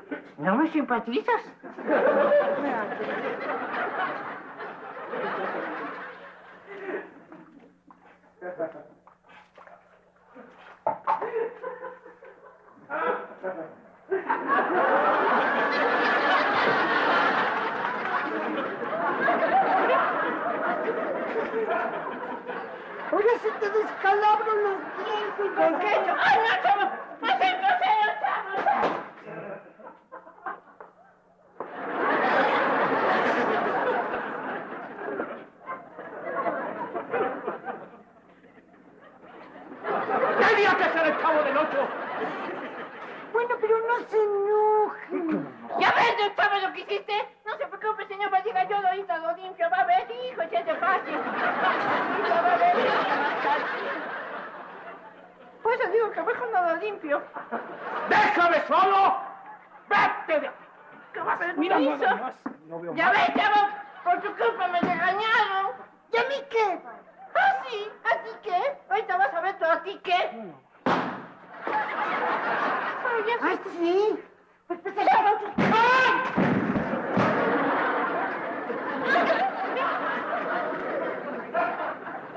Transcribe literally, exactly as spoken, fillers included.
¿No me simpatizas? Ahora se te descalabran los dientes. ¿Con qué? ¡Ay, no, chavo! ¡Más el trasero, chavo! ¡Tenía que ser el Chavo del Ocho! Bueno, pero no se enoje. ¿Ya ves, don Chavo, lo que hiciste? No se preocupe, señor Valdiga, yo lo hice, lo limpio, va a ver, hijo, si es de fácil. Ya va a ver, por eso digo que mejor no lo limpio. ¡Déjame solo! ¡Vete de... ¿Qué va a ver? Mira, ¿Qué no, hizo? no, no veo Ya nada. ves, Chavo, por tu culpa me regañaron. ¿Y a mí qué? ¿Ah, sí? ¿A ti qué? Ahorita vas a ver tú, ¿a ti qué? Ay, ya ¿Ah, sí? Pues, pues, ¡Chavo! ¡Ay!